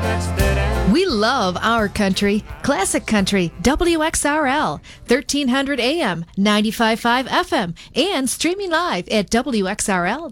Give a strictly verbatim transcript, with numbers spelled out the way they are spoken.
We love our country. Classic Country, W X R L, thirteen hundred A M, ninety-five point five F M, and streaming live at W X R L